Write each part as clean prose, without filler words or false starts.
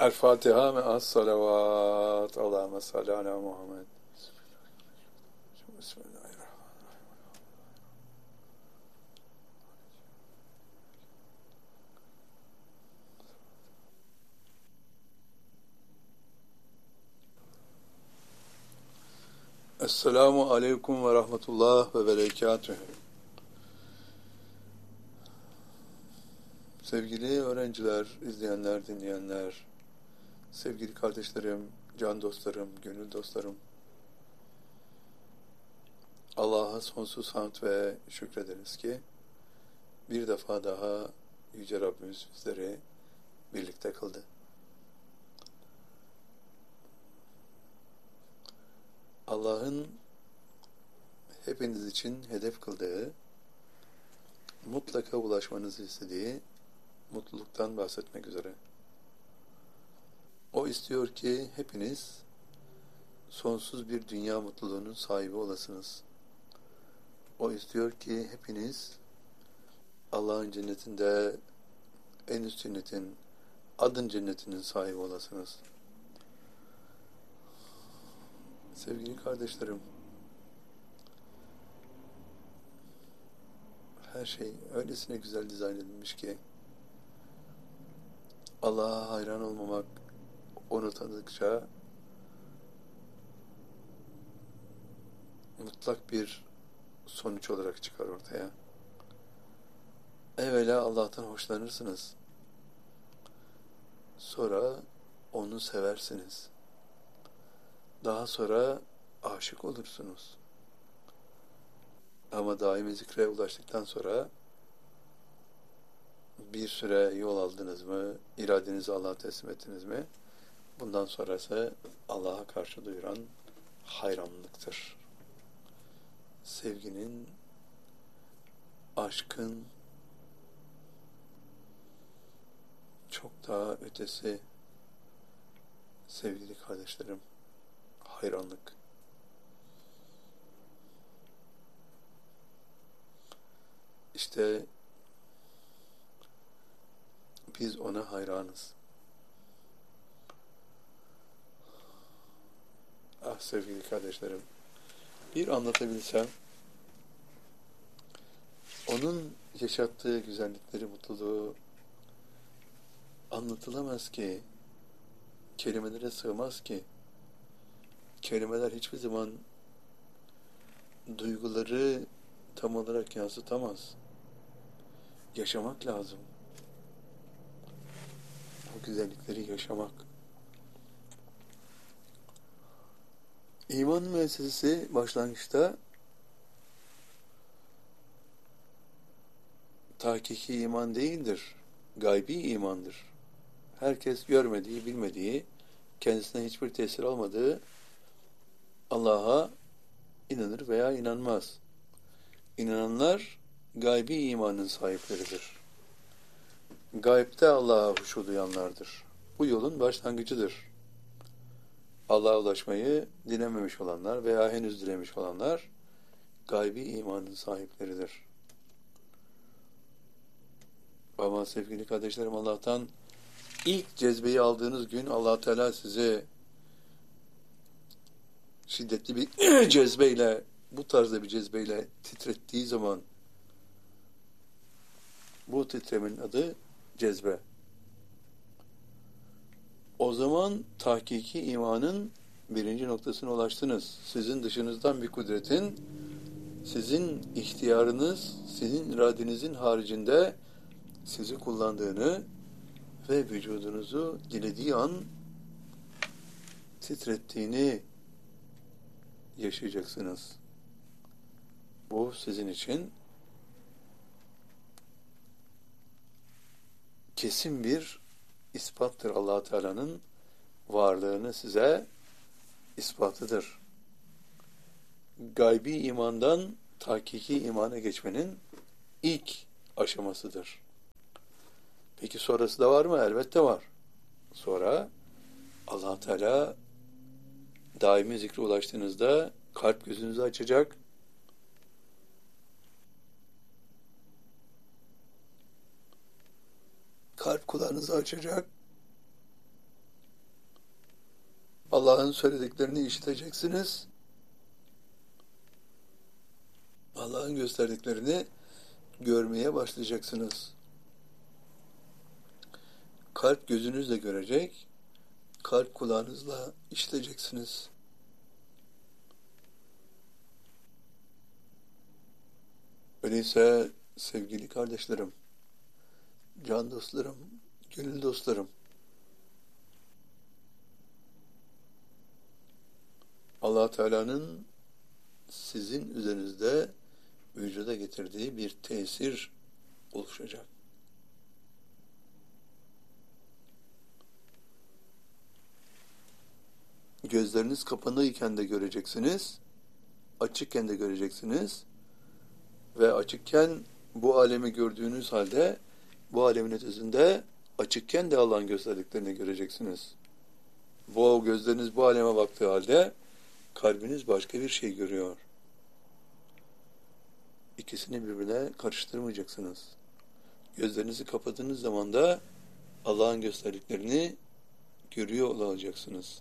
El Fatiha me'as salavat. Allahümme salli ala Muhammed. Bismillahirrahmanirrahim. Esselamu aleyküm ve rahmetullah ve berekatühü. Sevgili öğrenciler, izleyenler, dinleyenler, sevgili kardeşlerim, can dostlarım, gönül dostlarım, Allah'a sonsuz hamd ve şükrederiz ki bir defa daha Yüce Rabbimiz bizleri birlikte kıldı. Allah'ın hepiniz için hedef kıldığı, mutlaka ulaşmanızı istediği mutluluktan bahsetmek üzere. O istiyor ki hepiniz sonsuz bir dünya mutluluğunun sahibi olasınız. O istiyor ki hepiniz Allah'ın cennetinde, en üst cennetin, adın cennetinin sahibi olasınız. Sevgili kardeşlerim, her şey öylesine güzel dizayn edilmiş ki Allah'a hayran olmamak, onu tanıdıkça mutlak bir sonuç olarak çıkar ortaya. Evvela Allah'tan hoşlanırsınız. Sonra onu seversiniz. Daha sonra aşık olursunuz. Ama daimi zikre ulaştıktan sonra bir süre yol aldınız mı, iradenizi Allah'a teslim ettiniz mi, bundan sonrası Allah'a karşı duyuran hayranlıktır. Sevginin, aşkın çok daha ötesi sevgili kardeşlerim, hayranlık. İşte biz ona hayranız. Ah sevgili kardeşlerim, bir anlatabilsem, onun yaşattığı güzellikleri, mutluluğu anlatılamaz ki, kelimelere sığmaz ki. Kelimeler hiçbir zaman duyguları tam olarak yansıtamaz. Yaşamak lazım. Bu güzellikleri yaşamak. İman müessesesi başlangıçta tahkiki iman değildir. Gaybi imandır. Herkes görmediği, bilmediği, kendisine hiçbir tesir almadığı Allah'a inanır veya inanmaz. İnananlar gaybi imanın sahipleridir. Gaybte Allah'a huşu duyanlardır. Bu yolun başlangıcıdır. Allah'a ulaşmayı dilememiş olanlar veya henüz dilemiş olanlar gaybi imanın sahipleridir. Ama sevgili kardeşlerim, Allah'tan ilk cezbeyi aldığınız gün Allah Teala size şiddetli bir cezbeyle, bu tarzda bir cezbeyle titrettiği zaman, bu titremenin adı cezbe. O zaman tahkiki imanın birinci noktasına ulaştınız. Sizin dışınızdan bir kudretin, sizin ihtiyarınız, sizin iradenizin haricinde sizi kullandığını ve vücudunuzu dilediği an titrettiğini yaşayacaksınız. Bu sizin için kesin bir ispattır. Allah Teala'nın varlığını size ispatıdır. Gaybi imandan tahkiki imana geçmenin ilk aşamasıdır. Peki sonrası da var mı? Elbette var. Sonra Allah Teala daimi zikre ulaştığınızda kalp gözünüzü açacak. Kalp kulağınızı açacak. Allah'ın söylediklerini işiteceksiniz. Allah'ın gösterdiklerini görmeye başlayacaksınız. Kalp gözünüzle görecek, kalp kulağınızla işiteceksiniz. Öyleyse sevgili kardeşlerim, can dostlarım, gönül dostlarım, Allah Teala'nın sizin üzerinizde vücuda getirdiği bir tesir oluşacak. Gözleriniz kapalıyken de göreceksiniz, açıkken de göreceksiniz ve açıkken bu alemi gördüğünüz halde bu alemin ötesinde açıkken de Allah'ın gösterdiklerini göreceksiniz. Bu gözleriniz bu aleme baktığı halde kalbiniz başka bir şey görüyor. İkisini birbirine karıştırmayacaksınız. Gözlerinizi kapadığınız zaman da Allah'ın gösterdiklerini görüyor olacaksınız.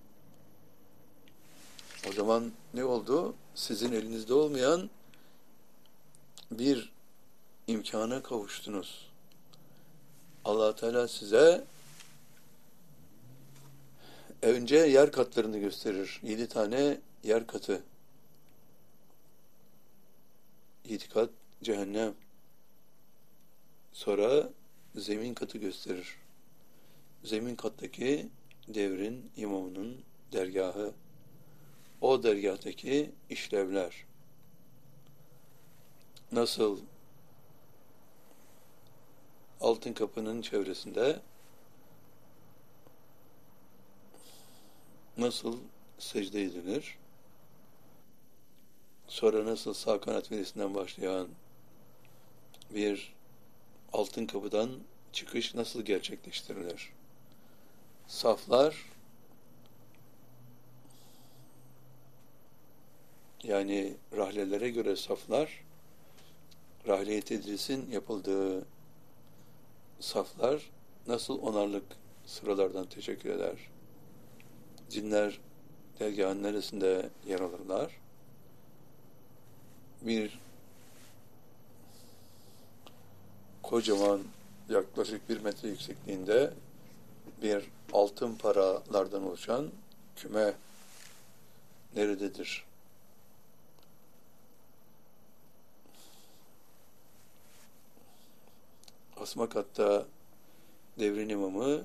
O zaman ne oldu? Sizin elinizde olmayan bir imkana kavuştunuz. Allah Teala size önce yer katlarını gösterir. 7 tane yer katı. 7 kat cehennem. Sonra zemin katı gösterir. Zemin kattaki devrin imamının dergahı. O dergahtaki işlevler. Nasıl altın kapının çevresinde nasıl secde edilir? Sonra nasıl sağ kanat verisinden başlayan bir altın kapıdan çıkış nasıl gerçekleştirilir? Saflar, yani rahlelere göre saflar, rahle-i tedrisin yapıldığı saflar nasıl onarlık sıralardan teşekkür eder? Cinler dergahın neresinde yer alırlar? Bir kocaman, yaklaşık 1 metre yüksekliğinde bir altın paralardan oluşan küme nerededir? Asma katta devrin imamı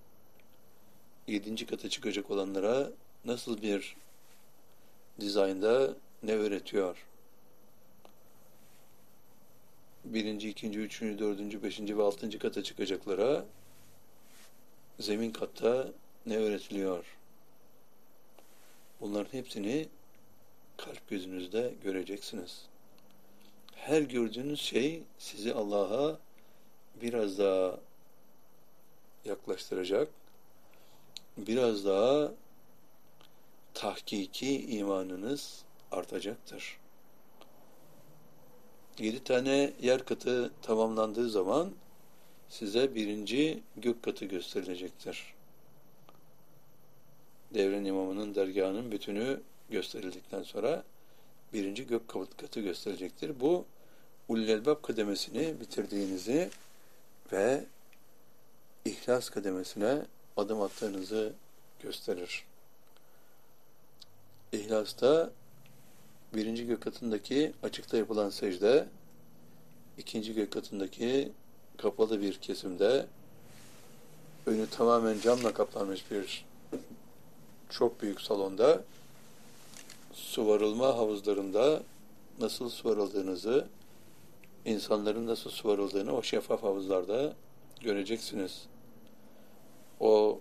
7. kata çıkacak olanlara nasıl bir dizaynda ne öğretiyor? 1., 2., 3., 4., 5. ve 6. kata çıkacaklara zemin katta ne öğretiliyor? Bunların hepsini kalp gözünüzde göreceksiniz. Her gördüğünüz şey sizi Allah'a biraz daha yaklaştıracak, biraz daha tahkiki imanınız artacaktır. 7 tane yer katı tamamlandığı zaman size 1. gök katı gösterilecektir. Devrin imamının dergahının bütünü gösterildikten sonra 1. gök katı gösterilecektir. Bu Ulul Elbab kademesini bitirdiğinizi ve İhlas kademesine adım attığınızı gösterir. İhlas'ta 1. gök katındaki açıkta yapılan secde, 2. gök katındaki kapalı bir kesimde, önü tamamen camla kaplanmış bir çok büyük salonda, suvarılma havuzlarında nasıl suvarıldığınızı, insanların nasıl suvarıldığını o şeffaf havuzlarda göreceksiniz. O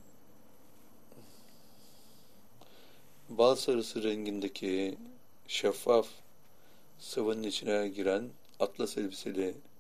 bal sarısı rengindeki şeffaf sıvının içine giren atlas elbiseli